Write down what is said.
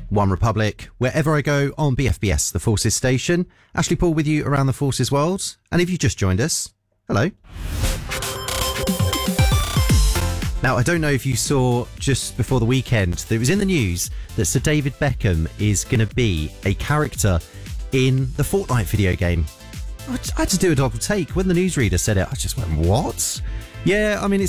One Republic, wherever I go on BFBS, the Forces station. Ashley Paul with you around the Forces world. And if you just joined us, hello. Now, I don't know if you saw just before the weekend that it was in the news that Sir David Beckham is going to be a character in the Fortnite video game. I had to do a double take. When the newsreader said it, I just went, what? Yeah, I mean,